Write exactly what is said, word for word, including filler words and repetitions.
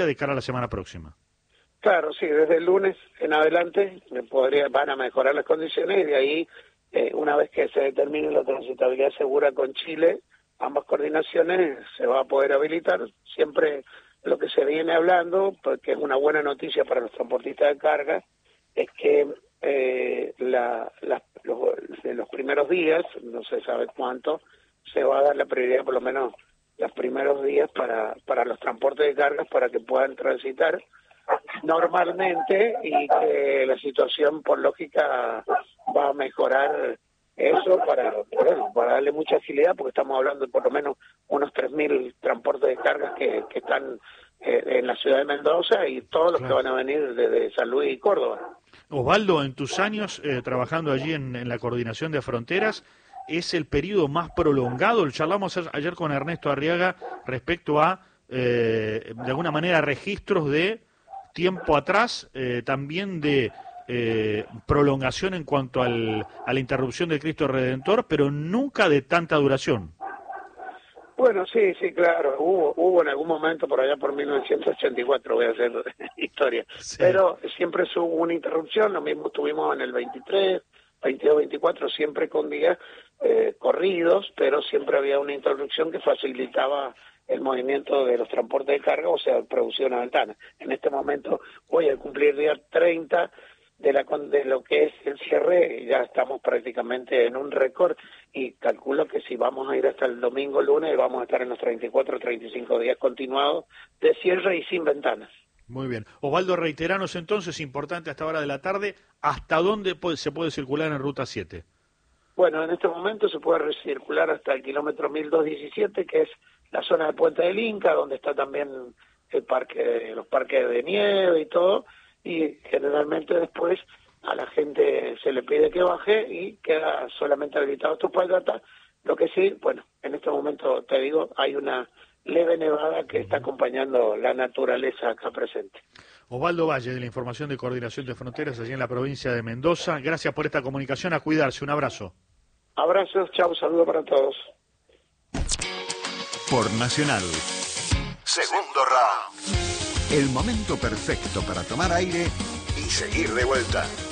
de cara a la semana próxima. Claro, sí, desde el lunes en adelante podría, van a mejorar las condiciones y de ahí, eh, una vez que se determine la transitabilidad segura con Chile, ambas coordinaciones se va a poder habilitar. Siempre lo que se viene hablando, porque es una buena noticia para los transportistas de carga, es que eh, la, la, los, en los primeros días, no se sabe cuánto, se va a dar la prioridad, por lo menos los primeros días, para, para los transportes de cargas, para que puedan transitar normalmente y que la situación, por lógica, va a mejorar eso para, bueno, para darle mucha agilidad, porque estamos hablando de por lo menos unos tres mil transportes de cargas que, que están eh, en la ciudad de Mendoza y todos los claro. que van a venir desde San Luis y Córdoba. Osvaldo, en tus años eh, trabajando allí en, en la coordinación de fronteras, ¿es el periodo más prolongado? Lo charlamos ayer con Ernesto Arriaga respecto a, eh, de alguna manera, registros de tiempo atrás, eh, también de eh, prolongación en cuanto al, a la interrupción del Cristo Redentor, pero nunca de tanta duración. Bueno, sí, sí, claro, hubo hubo en algún momento por allá por mil novecientos ochenta y cuatro, voy a hacer historia, sí. Pero siempre hubo una interrupción, lo mismo tuvimos en el veintitrés, veintidós, veinticuatro, siempre con días eh, corridos, pero siempre había una interrupción que facilitaba el movimiento de los transportes de carga, o sea, producción a ventana. En este momento voy a cumplir día treinta de, la, de lo que es el cierre, y ya estamos prácticamente en un récord, y calculo que si vamos a ir hasta el domingo, lunes, vamos a estar en los treinta y cuatro, treinta y cinco días continuados de cierre y sin ventanas. Muy bien. Osvaldo, reiteranos entonces, importante hasta hora de la tarde, ¿hasta dónde puede, se puede circular en Ruta siete? Bueno, en este momento se puede circular hasta el kilómetro mil doscientos diecisiete, que es la zona de Puente del Inca, donde está también el parque, los parques de nieve y todo, y generalmente después a la gente se le pide que baje y queda solamente habilitado Tupaldata. Lo que sí, bueno, en este momento te digo, hay una leve nevada que está acompañando la naturaleza acá presente. Osvaldo Valle, de la Información de Coordinación de Fronteras, allí en la provincia de Mendoza. Gracias por esta comunicación, a cuidarse, un abrazo. Abrazos, chao, saludo para todos. Por Nacional. Segundo round. El momento perfecto para tomar aire y seguir de vuelta.